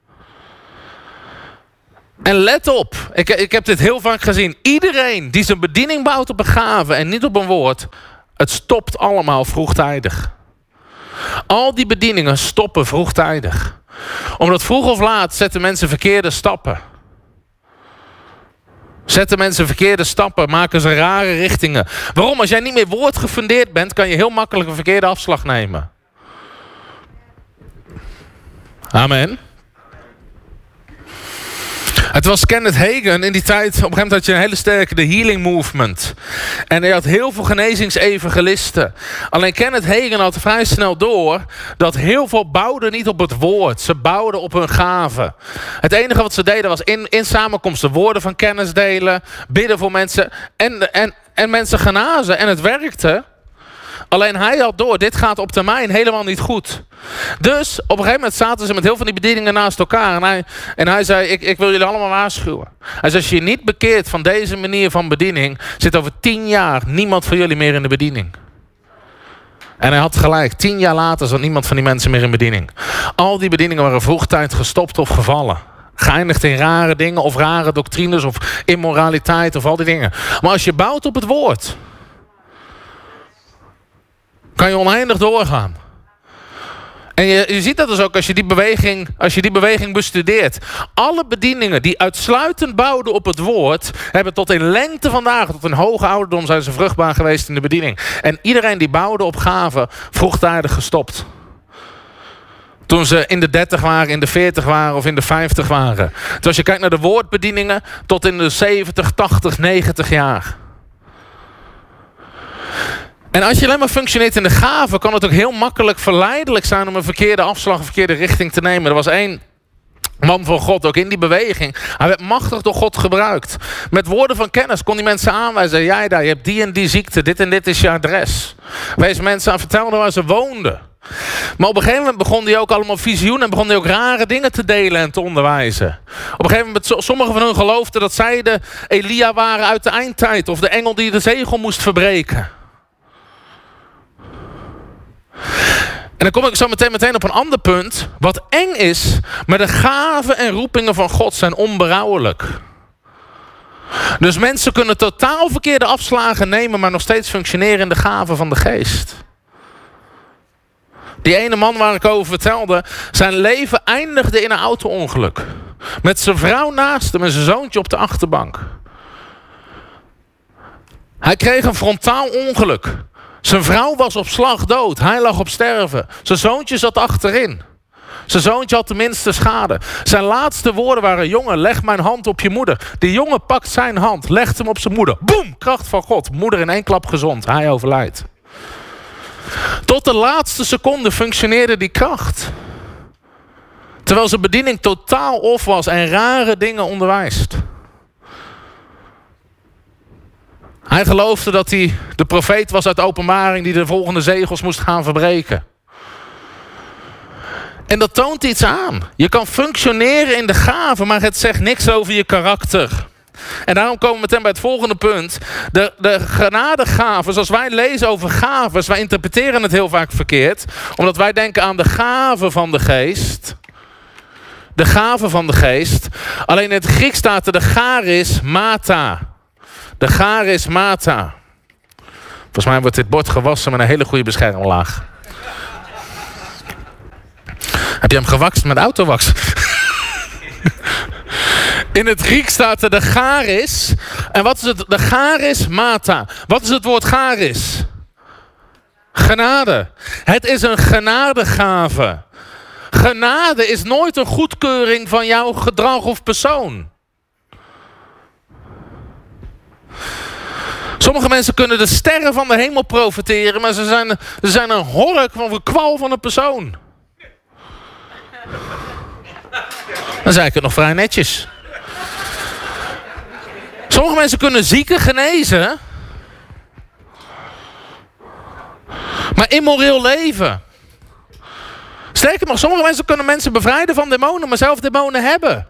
S2: En let op, ik heb dit heel vaak gezien. Iedereen die zijn bediening bouwt op een gave en niet op een woord, het stopt allemaal vroegtijdig. Al die bedieningen stoppen vroegtijdig. Omdat vroeg of laat zetten mensen verkeerde stappen. Zetten mensen verkeerde stappen, maken ze rare richtingen. Waarom? Als jij niet meer woordgefundeerd bent, kan je heel makkelijk een verkeerde afslag nemen. Amen. Het was Kenneth Hagin in die tijd. Op een gegeven moment had je een hele sterke de healing movement. En hij had heel veel genezingsevangelisten. Alleen Kenneth Hagin had vrij snel door dat heel veel bouwden niet op het woord. Ze bouwden op hun gaven. Het enige wat ze deden was in samenkomsten woorden van kennis delen. Bidden voor mensen. En mensen genazen. En het werkte. Alleen hij had door, dit gaat op termijn helemaal niet goed. Dus op een gegeven moment zaten ze met heel veel die bedieningen naast elkaar. En hij zei, ik wil jullie allemaal waarschuwen. Hij zei, als je je niet bekeert van deze manier van bediening, zit over 10 jaar niemand van jullie meer in de bediening. En hij had gelijk, 10 jaar later zat niemand van die mensen meer in bediening. Al die bedieningen waren vroegtijdig gestopt of gevallen. Geëindigd in rare dingen of rare doctrines of immoraliteit of al die dingen. Maar als je bouwt op het woord, kan je oneindig doorgaan. En je ziet dat dus ook als je die beweging bestudeert. Alle bedieningen die uitsluitend bouwden op het woord, hebben tot in lengte van dagen, tot in hoge ouderdom zijn ze vruchtbaar geweest in de bediening. En iedereen die bouwde op gaven, vroegtijdig gestopt. Toen ze in de 30 waren, in de 40 waren of in de 50 waren. Dus als je kijkt naar de woordbedieningen, tot in de 70, 80, 90 jaar. En als je alleen maar functioneert in de gaven, kan het ook heel makkelijk verleidelijk zijn om een verkeerde afslag, een verkeerde richting te nemen. Er was één man van God, ook in die beweging. Hij werd machtig door God gebruikt. Met woorden van kennis kon die mensen aanwijzen. Jij daar, je hebt die en die ziekte, dit en dit is je adres. Wees mensen aan, vertelde waar ze woonden. Maar op een gegeven moment begon hij ook allemaal visioenen en begon hij ook rare dingen te delen en te onderwijzen. Op een gegeven moment, sommigen van hun geloofden dat zij de Elia waren uit de eindtijd of de engel die de zegel moest verbreken. En dan kom ik zo meteen op een ander punt. Wat eng is, maar de gaven en roepingen van God zijn onberouwelijk. Dus mensen kunnen totaal verkeerde afslagen nemen, maar nog steeds functioneren in de gaven van de geest. Die ene man waar ik over vertelde, zijn leven eindigde in een auto-ongeluk. Met zijn vrouw naast hem en zijn zoontje op de achterbank. Hij kreeg een frontaal ongeluk. Zijn vrouw was op slag dood. Hij lag op sterven. Zijn zoontje zat achterin. Zijn zoontje had de minste schade. Zijn laatste woorden waren: jongen, leg mijn hand op je moeder. Die jongen pakt zijn hand, legt hem op zijn moeder. Boem, kracht van God. Moeder in één klap gezond. Hij overlijdt. Tot de laatste seconde functioneerde die kracht. Terwijl zijn bediening totaal off was en rare dingen onderwijst. Hij geloofde dat hij de profeet was uit Openbaring die de volgende zegels moest gaan verbreken. En dat toont iets aan. Je kan functioneren in de gaven, maar het zegt niks over je karakter. En daarom komen we meteen bij het volgende punt. De genadegaven, zoals wij lezen over gaven, wij interpreteren het heel vaak verkeerd. Omdat wij denken aan de gaven van de geest. De gaven van de geest. Alleen in het Grieks staat er de charis mata. De charis mata. Volgens mij wordt dit bord gewassen met een hele goede beschermlaag. Heb je hem gewakst met autowax? In het Grieks staat er de charis. En wat is het? De charis mata. Wat is het woord charis? Genade. Het is een genadegave. Genade is nooit een goedkeuring van jouw gedrag of persoon. Sommige mensen kunnen de sterren van de hemel profiteren, maar ze zijn een hork van een kwal van een persoon. Dan zei ik het nog vrij netjes. Sommige mensen kunnen zieken genezen, maar immoreel leven. Sterker nog, sommige mensen kunnen mensen bevrijden van demonen, maar zelf demonen hebben.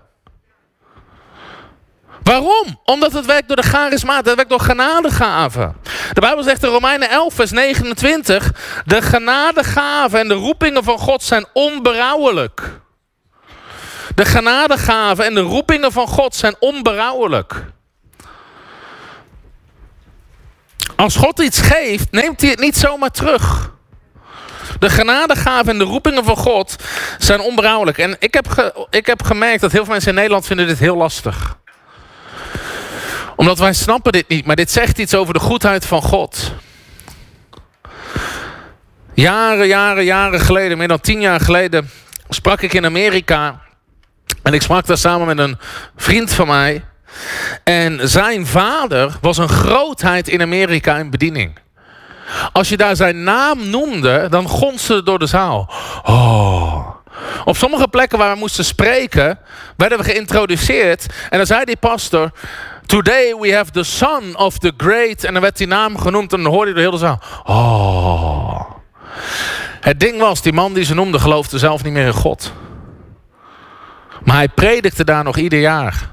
S2: Waarom? Omdat het werkt door de charismaat, het werkt door genadegaven. De Bijbel zegt in Romeinen 11 vers 29... de genadegaven en de roepingen van God zijn onberouwelijk. De genadegaven en de roepingen van God zijn onberouwelijk. Als God iets geeft, neemt hij het niet zomaar terug. De genadegaven en de roepingen van God zijn onberouwelijk. En ik heb gemerkt dat heel veel mensen in Nederland vinden dit heel lastig. Omdat wij snappen dit niet, maar dit zegt iets over de goedheid van God. Jaren geleden, meer dan 10 jaar geleden, sprak ik in Amerika. En ik sprak daar samen met een vriend van mij. En zijn vader was een grootheid in Amerika in bediening. Als je daar zijn naam noemde, dan gonste het door de zaal. Oh. Op sommige plekken waar we moesten spreken, werden we geïntroduceerd. En dan zei die pastor: today we have the son of the great. En dan werd die naam genoemd en dan hoorde je de hele zaal. Oh. Het ding was, die man die ze noemde geloofde zelf niet meer in God. Maar hij predikte daar nog ieder jaar.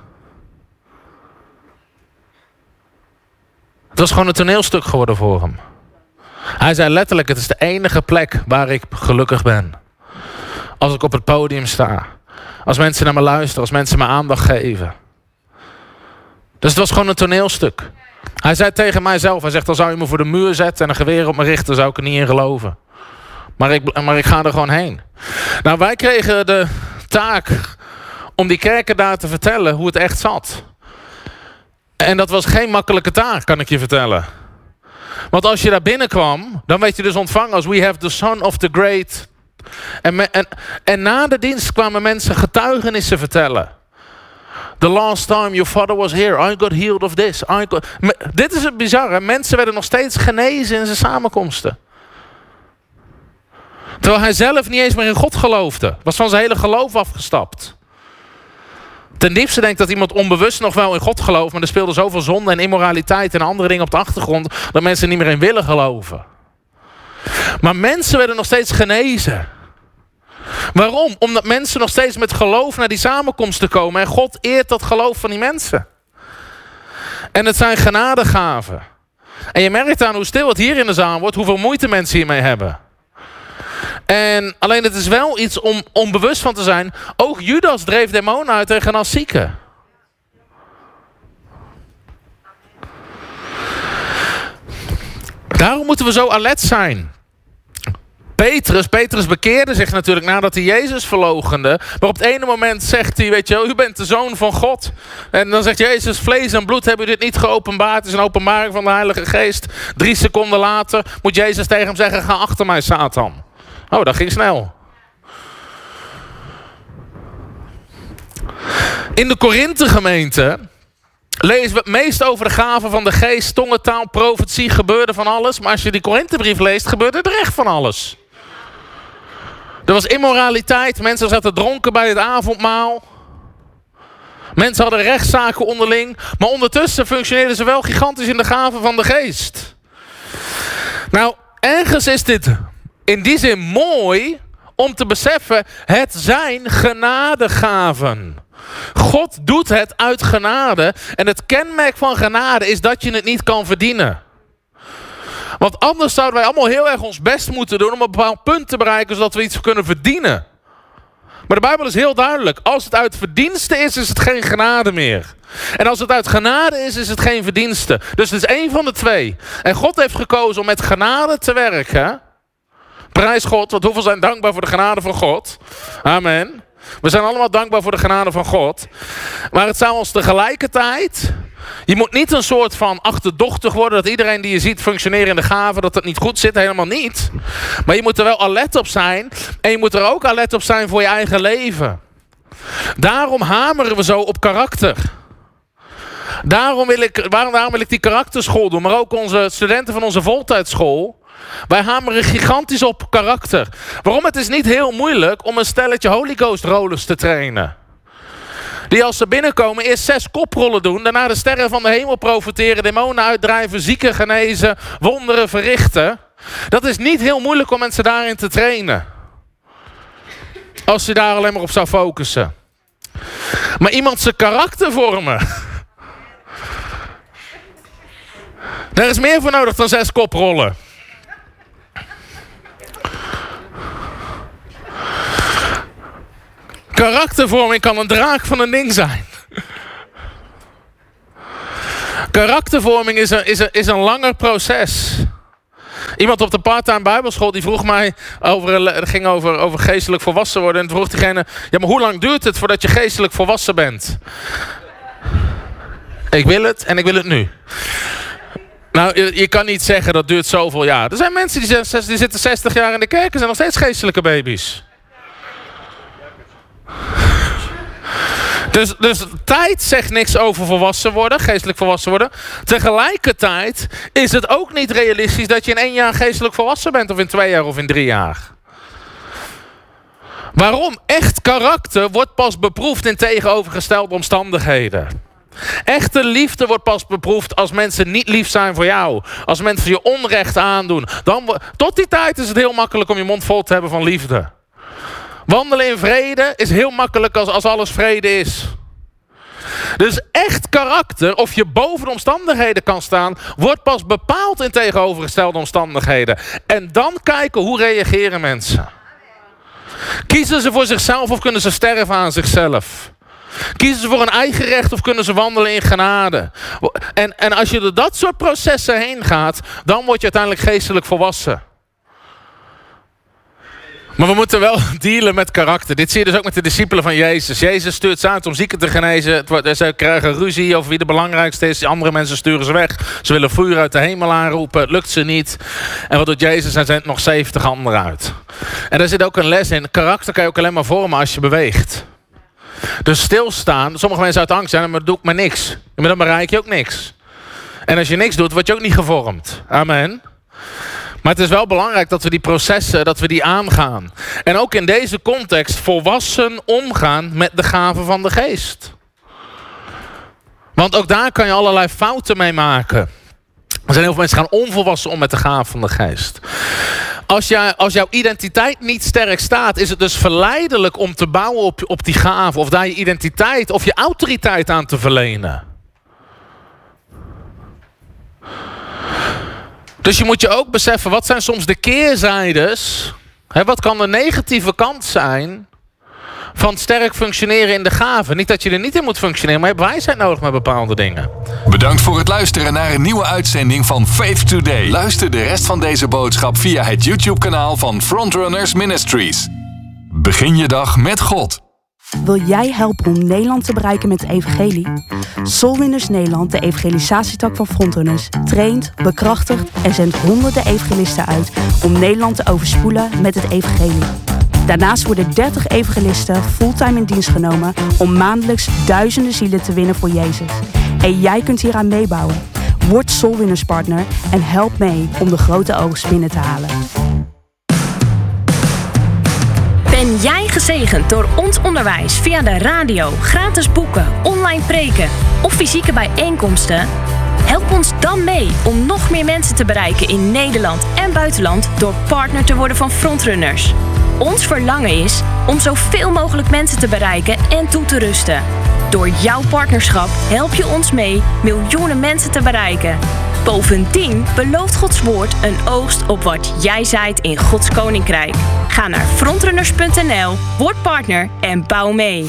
S2: Het was gewoon een toneelstuk geworden voor hem. Hij zei letterlijk: het is de enige plek waar ik gelukkig ben. Als ik op het podium sta. Als mensen naar me luisteren. Als mensen me aandacht geven. Dus het was gewoon een toneelstuk. Hij zei tegen mijzelf. Hij zegt: dan zou je me voor de muur zetten en een geweer op me richten. Zou ik er niet in geloven. Maar ik ga er gewoon heen. Nou, wij kregen de taak om die kerken daar te vertellen hoe het echt zat. En dat was geen makkelijke taak, kan ik je vertellen. Want als je daar binnenkwam, dan werd je dus ontvangen als we have the son of the great. En na de dienst kwamen mensen getuigenissen vertellen. The last time your father was here, I got healed of this. Dit is het bizarre. Mensen werden nog steeds genezen in zijn samenkomsten. Terwijl hij zelf niet eens meer in God geloofde. Was van zijn hele geloof afgestapt. Ten diepste denkt dat iemand onbewust nog wel in God gelooft, maar er speelde zoveel zonde en immoraliteit en andere dingen op de achtergrond dat mensen niet meer in willen geloven. Maar mensen werden nog steeds genezen. Waarom? Omdat mensen nog steeds met geloof naar die samenkomsten komen. En God eert dat geloof van die mensen. En het zijn genadegaven. En je merkt aan hoe stil het hier in de zaal wordt, hoeveel moeite mensen hiermee hebben. En alleen het is wel iets om onbewust van te zijn. Ook Judas dreef demonen uit en genas zieken. Daarom moeten we zo alert zijn. Petrus bekeerde zich natuurlijk nadat hij Jezus verloochende. Maar op het ene moment zegt hij, weet je wel, u bent de Zoon van God. En dan zegt Jezus, vlees en bloed hebben u dit niet geopenbaard. Het is een openbaring van de Heilige Geest. 3 seconden later moet Jezus tegen hem zeggen, ga achter mij, Satan. Oh, dat ging snel. In de Korinthe-gemeente lezen we het meest over de gaven van de geest, tongentaal, profetie, gebeurde van alles. Maar als je die Korinthebrief leest, gebeurde er echt van alles. Er was immoraliteit, mensen zaten dronken bij het avondmaal. Mensen hadden rechtszaken onderling. Maar ondertussen functioneerden ze wel gigantisch in de gaven van de geest. Nou, ergens is dit in die zin mooi om te beseffen, het zijn genadegaven. God doet het uit genade. En het kenmerk van genade is dat je het niet kan verdienen. Want anders zouden wij allemaal heel erg ons best moeten doen om een bepaald punt te bereiken, zodat we iets kunnen verdienen. Maar de Bijbel is heel duidelijk. Als het uit verdienste is, is het geen genade meer. En als het uit genade is, is het geen verdienste. Dus het is één van de twee. En God heeft gekozen om met genade te werken. Prijs God, want hoeveel zijn dankbaar voor de genade van God? Amen. We zijn allemaal dankbaar voor de genade van God. Maar het zou ons tegelijkertijd... Je moet niet een soort van achterdochtig worden, dat iedereen die je ziet functioneren in de gaven, dat het niet goed zit. Helemaal niet. Maar je moet er wel alert op zijn. En je moet er ook alert op zijn voor je eigen leven. Daarom hameren we zo op karakter. Daarom wil ik die karakterschool doen. Maar ook onze studenten van onze voltijdschool. Wij hameren gigantisch op karakter. Waarom? Het is niet heel moeilijk om een stelletje Holy Ghost rollers te trainen. Die als ze binnenkomen eerst 6 koprollen doen. Daarna de sterren van de hemel profiteren. Demonen uitdrijven. Zieken genezen. Wonderen verrichten. Dat is niet heel moeilijk om mensen daarin te trainen. Als je daar alleen maar op zou focussen. Maar iemand zijn karakter vormen. Daar is meer voor nodig dan 6 koprollen. Karaktervorming kan een draak van een ding zijn. Karaktervorming is een langer proces. Iemand op de part-time bijbelschool die vroeg mij, het ging over geestelijk volwassen worden. En toen vroeg diegene, ja, maar hoe lang duurt het voordat je geestelijk volwassen bent? Ik wil het en ik wil het nu. Nou, je kan niet zeggen dat duurt zoveel jaar. Er zijn mensen die zitten 60 jaar in de kerk en zijn nog steeds geestelijke baby's. Dus tijd zegt niks over volwassen worden, geestelijk volwassen worden. Tegelijkertijd is het ook niet realistisch dat je in 1 jaar geestelijk volwassen bent, of in 2 jaar of in 3 jaar. Waarom? Echt karakter wordt pas beproefd in tegenovergestelde omstandigheden. Echte liefde wordt pas beproefd als mensen niet lief zijn voor jou. Als mensen je onrecht aandoen. Tot die tijd is het heel makkelijk om je mond vol te hebben van liefde. Wandelen in vrede is heel makkelijk als alles vrede is. Dus echt karakter, of je boven de omstandigheden kan staan, wordt pas bepaald in tegenovergestelde omstandigheden. En dan kijken hoe reageren mensen. Kiezen ze voor zichzelf of kunnen ze sterven aan zichzelf? Kiezen ze voor een eigen recht of kunnen ze wandelen in genade? En als je door dat soort processen heen gaat, dan word je uiteindelijk geestelijk volwassen. Maar we moeten wel dealen met karakter. Dit zie je dus ook met de discipelen van Jezus. Jezus stuurt ze uit om zieken te genezen. Ze krijgen ruzie over wie de belangrijkste is. Die andere mensen sturen ze weg. Ze willen vuur uit de hemel aanroepen. Het lukt ze niet. En wat doet Jezus? Hij zendt nog 70 anderen uit. En daar zit ook een les in. Karakter kan je ook alleen maar vormen als je beweegt. Dus stilstaan. Sommige mensen uit angst zijn, maar dat doe ik maar niks. Maar dan bereik je ook niks. En als je niks doet, word je ook niet gevormd. Amen. Maar het is wel belangrijk dat we die processen, dat we die aangaan. En ook in deze context volwassen omgaan met de gaven van de geest. Want ook daar kan je allerlei fouten mee maken. Er zijn heel veel mensen die gaan onvolwassen om met de gaven van de geest. Als jouw identiteit niet sterk staat, is het dus verleidelijk om te bouwen op die gave. Of daar je identiteit of je autoriteit aan te verlenen. Dus je moet je ook beseffen, wat zijn soms de keerzijdes? Wat kan de negatieve kant zijn van sterk functioneren in de gave? Niet dat je er niet in moet functioneren, maar je hebt wijsheid nodig met bepaalde dingen.
S1: Bedankt voor het luisteren naar een nieuwe uitzending van Faith Today. Luister de rest van deze boodschap via het YouTube-kanaal van Frontrunners Ministries. Begin je dag met God.
S5: Wil jij helpen om Nederland te bereiken met het evangelie? Soulwinners Nederland, de evangelisatietak van Frontrunners, traint, bekrachtigt en zendt honderden evangelisten uit om Nederland te overspoelen met het evangelie. Daarnaast worden 30 evangelisten fulltime in dienst genomen om maandelijks duizenden zielen te winnen voor Jezus. En jij kunt hieraan meebouwen. Word Soulwinners partner en help mee om de grote oogst binnen te halen.
S4: Ben jij gezegend door ons onderwijs via de radio, gratis boeken, online preken of fysieke bijeenkomsten? Help ons dan mee om nog meer mensen te bereiken in Nederland en buitenland door partner te worden van Frontrunners. Ons verlangen is om zoveel mogelijk mensen te bereiken en toe te rusten. Door jouw partnerschap help je ons mee miljoenen mensen te bereiken. Bovendien belooft Gods woord een oogst op wat jij zaait in Gods koninkrijk. Ga naar frontrunners.nl, word partner en bouw mee.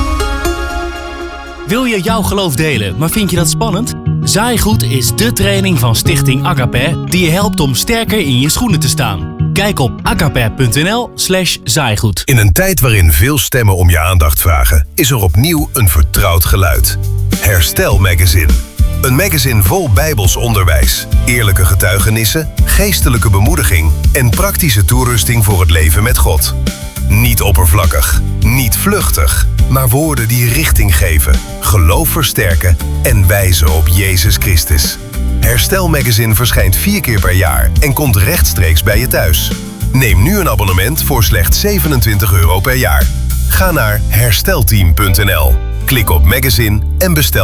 S6: Wil je jouw geloof delen, maar vind je dat spannend? Zaaigoed is dé training van Stichting Agape die je helpt om sterker in je schoenen te staan. Kijk op agape.nl/zaaigoed.
S7: In een tijd waarin veel stemmen om je aandacht vragen, is er opnieuw een vertrouwd geluid. Herstel Magazine. Een magazine vol bijbels onderwijs, eerlijke getuigenissen, geestelijke bemoediging en praktische toerusting voor het leven met God. Niet oppervlakkig, niet vluchtig, maar woorden die richting geven, geloof versterken en wijzen op Jezus Christus. Herstel Magazine verschijnt 4 keer per jaar en komt rechtstreeks bij je thuis. Neem nu een abonnement voor slechts €27 per jaar. Ga naar herstelteam.nl, klik op magazine en bestel